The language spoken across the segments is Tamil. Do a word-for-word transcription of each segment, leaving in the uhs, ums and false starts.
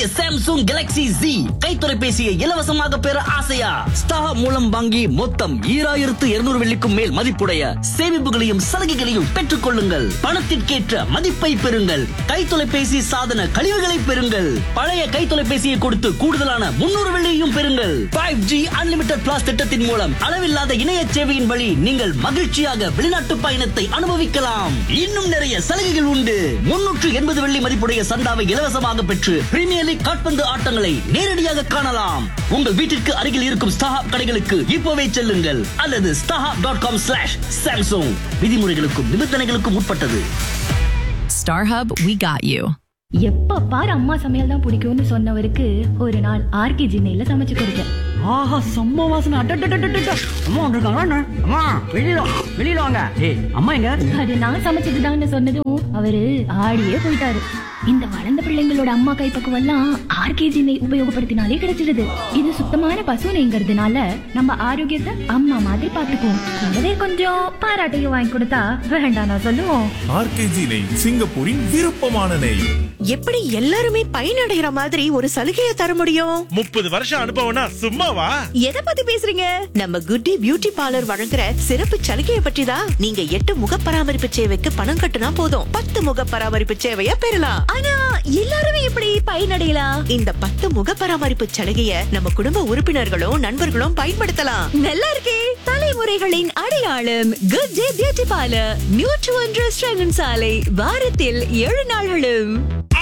புதிய சாம்சங் கேலக்ஸி Z கைத்தொலைபேசியை இலவசமாக பெற ஆசையா? ஸ்டார் மூலம் வாங்கி மொத்தம் ஈராயிரத்து இருநூறு வெள்ளிக்கும் மேல் மதிப்புடைய சேமிப்புகளையும் சலுகைகளையும் பெற்றுக் கொள்ளுங்கள். பணத்திற்கேற்ற மதிப்பை பெறுங்கள். கைத்தொலைபேசி சாதன கழிவுகளை பெறுங்கள். பழைய கைத்தொலைபேசியை கொடுத்து கூடுதலான முன்னூறு வெள்ளியையும் பெறுங்கள். ஃபைவ் ஜி அன்லிமிட்டட் பிளாஸ் திட்டத்தின் மூலம் அளவில்லாத இணைய சேவையின் வழி நீங்கள் மகிழ்ச்சியாக வெளிநாட்டு பயணத்தை அனுபவிக்கலாம். இன்னும் நிறைய சலுகைகள் உண்டு. முன்னூற்று எண்பது வெள்ளி மதிப்புடைய சந்தாவை இலவசமாக பெற்று பிரீமியர் லீக் கால்பந்து ஆட்டங்களை நேரடியாக காணலாம். உங்கள் வீட்டிற்கு அருகில் இருக்கும் ஸ்டார் கடைகளுக்கு இப்போவே செல்லுங்கள் அல்லது star dot com slash Samsung. விதிமுறைகளுக்கும் நிபந்தனைகளுக்கும் உட்பட்டது. StarHub, we got you. எப்ப பாரு அம்மா சமையல் தான் பிடிக்கும்னு சொன்னவருக்கு ஒரு நாள் ஆர்கே ஜின்னையில சமைச்சு கொடுத்தேன். ஆஹா, செம்ம வாசனை. அட்டட்டட்டட்டட்ட. அம்மா வந்திருக்காங்க. அம்மா வெளியில வா, வெளியில வாங்க. ஏய், அம்மா எங்க? அது நான் சமைச்சதுதான்னு சொன்னதும் அவரு ஆடியே போயிட்டாரு. இந்த வளர்ந்த பிள்ளைங்களோட அம்மா கைப்பக்குவம் எல்லாம் ஆர்கேஜி நெய் உபயோகப்படுத்தினாலே கிடைச்சிடுது. இது சுத்தமான பசு நெய்ங்கிறதுனால நம்ம ஆரோக்கியத்தை அம்மா மாதிரி பாத்துக்குவோம். கூடவே கொஞ்சம் பாராட்டையும் வாங்கி கொடுத்தா வேண்டாம் நான் சொல்லுவோம். ஆர்கேஜி நெய், சிங்கப்பூரின் விருப்பமான நெய். எப்படி எல்லாருமே பயனடைகிற மாதிரி ஒரு சலுகையை தர முடியும்? முப்பது வருஷம் அனுபவம்னா சும்மாவா? எதை பத்தி பேசுறீங்க? நம்ம குட்டி பியூட்டி பார்லர் வழங்குற சிறப்பு சலுகையை பற்றி தான். நீங்க எட்டு முக பராமரிப்பு சேவைக்கு பணம் கட்டுனா போதும், பத்து முக பராமரிப்பு சேவையை பெறலாம். ஆனா எல்லாருமே எப்படி பயனடையலாம்? இந்த பத்து முக பராமரிப்பு சலுகையை நம்ம குடும்ப உறுப்பினர்களும் நண்பர்களும் பயன்படுத்தலாம். நல்லா இருக்கே. தலைமுறைகளின் அடையாளம் குட் டே பியூட்டி பார்லர், நியூட்ரு ஒன்று ஸ்ரங்கன் சாலை, வாரத்தில் ஏழு நாள்களும்.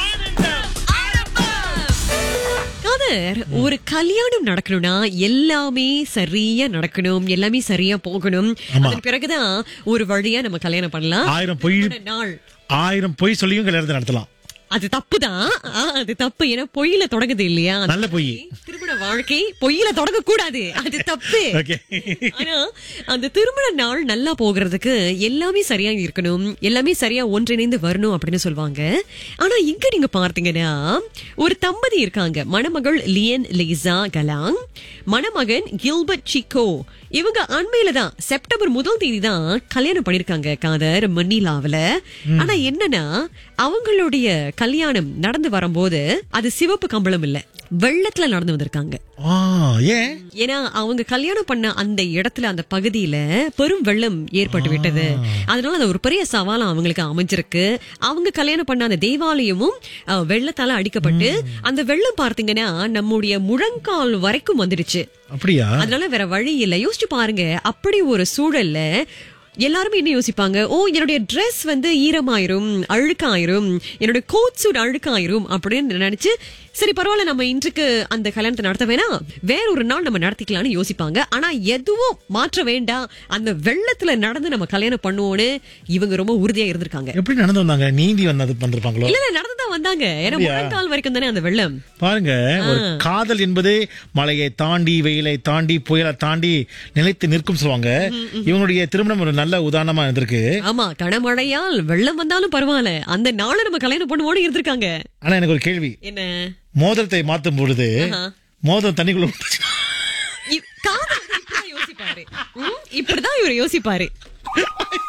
ஒரு கல்யாணம் நடக்கணும்னா எல்லாமே சரியா நடக்கணும், எல்லாமே சரியா போகணும். அதன் பிறகுதான் ஒரு வழியா நம்ம கல்யாணம் பண்ணலாம். ஆயிரம் பொய் நாள் ஆயிரம் பொய் சொல்லியும் கல்யாணத்தை நடத்தலாம். அது தப்புதான். அது தப்பு. ஏன்னா பொய்யில தொடங்குது இல்லையா? நல்ல பொய். திருமண வாழ்க்கை பொய்யில தொடங்க கூடாது. அது தப்பு. ஆனா அந்த திருமண நாள் நல்லா போகிறதுக்கு எல்லாமே சரியா இருக்கணும், எல்லாமே சரியா ஒன்றிணைந்து வரணும் அப்படின்னு சொல்லுவாங்க. ஆனா இங்க நீங்க பார்த்தீங்கன்னா ஒரு தம்பதி இருக்காங்க. மணமகள் லியன் லிசா கலாங், மணமகன் கில்பர்ட் சிக்கோ. இவங்க அண்மையில தான் செப்டம்பர் முதல் தேதி தான் கல்யாணம் பண்ணிருக்காங்க காதர் மணிலாவில. ஆனா என்னன்னா அவங்களுடைய கல்யாணம் நடந்து வரும்போது அது சிவப்பு கம்பளம் இல்ல, வெள்ளத்துல நடந்து வந்திருக்காங்க. ஏன்னா அவங்க கல்யாணம் பண்ண அந்த இடத்துல அந்த பகுதியில பெரும் வெள்ளம் ஏற்பட்டு விட்டது. அதனால அது ஒரு பெரிய சவாலா அவங்களுக்கு அமைஞ்சிருக்கு. அவங்க கல்யாணம் பண்ண அந்த தேவாலயமும் வெள்ளத்தால அடிக்கப்பட்டு அந்த வெள்ளம் பார்த்தீங்கன்னா நம்முடைய முழங்கால் வரைக்கும் வந்துடுச்சு. அப்படியா? அதனால வேற வழி இல்ல. யோசிச்சு பாருங்க, அப்படி ஒரு சூழல்ல எல்லாருமே என்ன யோசிப்பாங்க? ஓ, என்னுடைய டிரெஸ் வந்து ஈரமாயிரும், அழுக்காயிரும், என்னுடைய கோட் சூட் அழுக்காயிரும் அப்படின்னு நினைச்சு சரி பரவாயில்ல நம்ம இன்றைக்கு அந்த கல்யாணத்தை நடத்த வேணாம், வேற ஒரு நாள் நம்ம நடத்திக்கலாம்னு யோசிப்பாங்க. ஆனா எதுவும் மாற்ற வேண்டாம், அந்த வெள்ளத்துல நடந்து நம்ம கல்யாணம் பண்ணுவோன்னு இவங்க ரொம்ப உறுதியா இருந்திருக்காங்க. எப்படி நடந்து வந்தாங்க? நீந்தி வந்தது பண்றாங்களோ? இல்ல, நடந்துதான் வந்தாங்க. ஏன்னா முழங்கால் வரைக்கும் தானே அந்த வெள்ளம். பாருங்க, ஒரு காதல் என்பது மலையை தாண்டி வெயிலை தாண்டி புயலை தாண்டி நிலைத்து நிற்கும் சொல்லுவாங்க. இவங்களுடைய திருமணம் ஒரு நல்ல உதாரணமா இருந்திருக்கு. ஆமா, கனமழையால் வெள்ளம் வந்தாலும் பரவாயில்ல, அந்த நாளை நம்ம கல்யாணம் பண்ணுவோன்னு இருந்திருக்காங்க. ஆனா எனக்கு ஒரு கேள்வி. என்ன? மோதிரத்தை மாத்தும் பொழுது மோதிரம் தண்ணிக்குள்ள யோசிப்பாரு. இப்படிதான் இவர் யோசிப்பாரு.